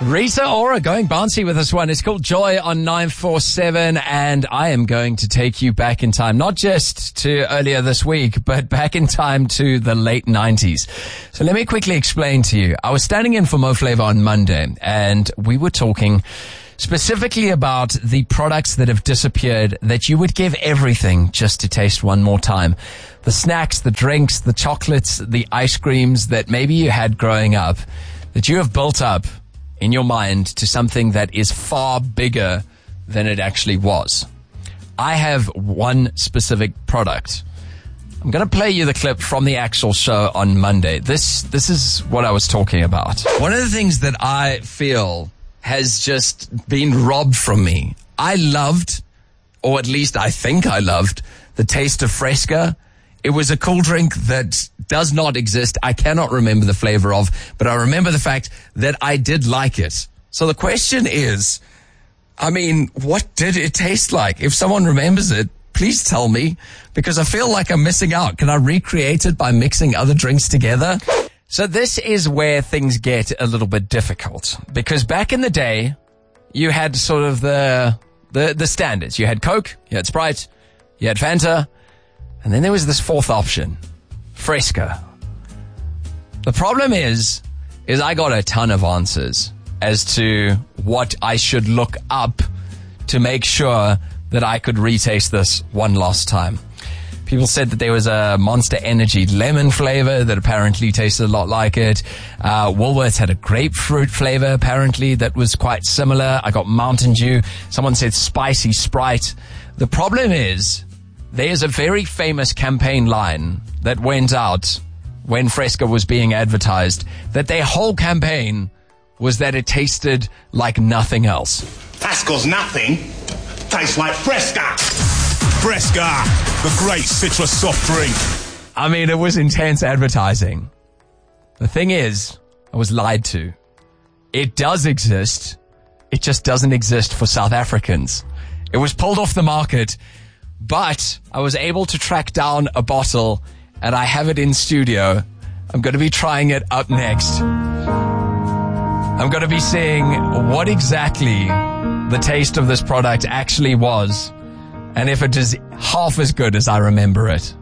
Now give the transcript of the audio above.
Rita Ora going bouncy with this one. It's called Joy on 947, and I am going to take you back in time, not just to earlier this week, but back in time to the late 90s. So let me quickly explain to you. I was standing in for Mo Flava on Monday, and we were talking specifically about the products that have disappeared that you would give everything just to taste one more time. The snacks, the drinks, the chocolates, the ice creams that maybe you had growing up, that you have built up in your mind to something that is far bigger than it actually was. I have one specific product. I'm going to play you the clip from the actual show on Monday. This is what I was talking about. One of the things that I feel has just been robbed from me. I loved, or at least I think I loved, the taste of Fresca. It was a cool drink that does not exist. I cannot remember the flavor of, but I remember the fact that I did like it. So the question is, what did it taste like? If someone remembers it, please tell me, because I feel like I'm missing out. Can I recreate it by mixing other drinks together? So this is where things get a little bit difficult, because back in the day, you had sort of the standards. You had Coke, you had Sprite, you had Fanta, and then there was this fourth option, Fresca. The problem is I got a ton of answers as to what I should look up to make sure that I could retaste this one last time. People said that there was a Monster Energy lemon flavor that apparently tasted a lot like it. Woolworths had a grapefruit flavor apparently that was quite similar. I got Mountain Dew. Someone said spicy Sprite. The problem is, there's a very famous campaign line that went out when Fresca was being advertised, that their whole campaign was that it tasted like nothing else. That's 'cause nothing tastes like Fresca. Fresca, the great citrus soft drink. It was intense advertising. The thing is, I was lied to. It does exist. It just doesn't exist for South Africans. It was pulled off the market, but I was able to track down a bottle, and I have it in studio. I'm going to be trying it up next. I'm going to be seeing what exactly the taste of this product actually was, and if it is half as good as I remember it.